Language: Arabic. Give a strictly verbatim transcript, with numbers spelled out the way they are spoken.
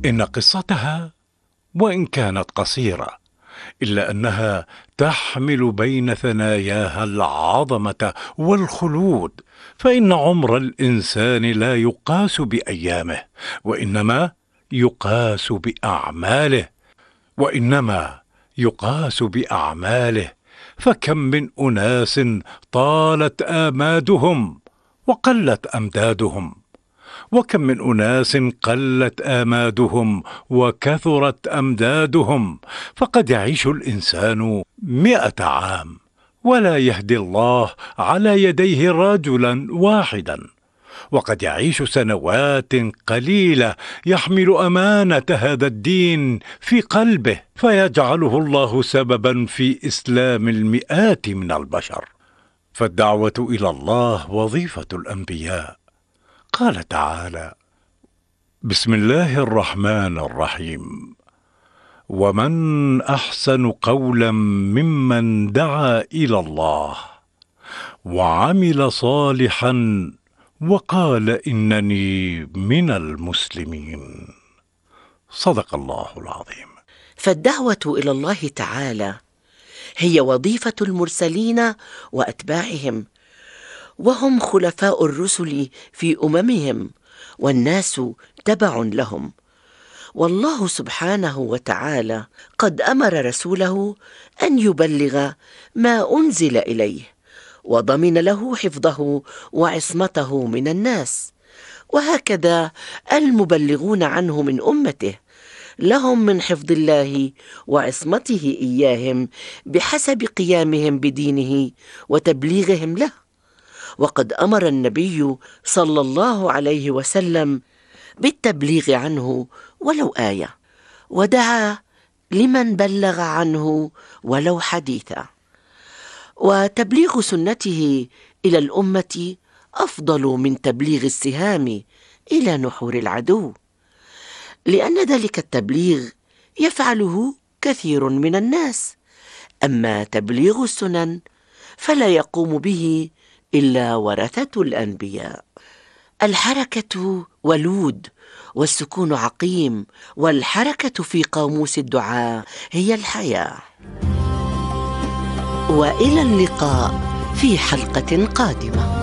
إن قصتها وإن كانت قصيرة إلا أنها تحمل بين ثناياها العظمة والخلود، فإن عمر الإنسان لا يقاس بأيامه، وإنما يقاس بأعماله وإنما يقاس بأعماله فكم من أناس طالت آمادهم وقلت أمدادهم، وكم من أناس قلت آمادهم وكثرت أمدادهم، فقد يعيش الإنسان مئة عام ولا يهدي الله على يديه رجلا واحدا، وقد يعيش سنوات قليلة يحمل أمانة هذا الدين في قلبه فيجعله الله سببا في إسلام المئات من البشر. فالدعوة إلى الله وظيفة الأنبياء. قال تعالى: بسم الله الرحمن الرحيم: ومن أحسن قولا ممن دعا إلى الله وعمل صالحا وقال إنني من المسلمين. صدق الله العظيم. فالدعوة إلى الله تعالى هي وظيفة المرسلين وأتباعهم، وهم خلفاء الرسل في أممهم، والناس تبع لهم. والله سبحانه وتعالى قد أمر رسوله أن يبلغ ما أنزل إليه، وضمن له حفظه وعصمته من الناس، وهكذا المبلغون عنه من أمته لهم من حفظ الله وعصمته إياهم بحسب قيامهم بدينه وتبليغهم له. وقد أمر النبي صلى الله عليه وسلم بالتبليغ عنه ولو آية، ودعا لمن بلغ عنه ولو حديثا. وتبليغ سنته إلى الأمة أفضل من تبليغ السهام إلى نحور العدو، لأن ذلك التبليغ يفعله كثير من الناس، أما تبليغ السنن فلا يقوم به إلا ورثة الأنبياء. الحركة ولود والسكون عقيم، والحركة في قاموس الدعاء هي الحياة. وإلى اللقاء في حلقة قادمة.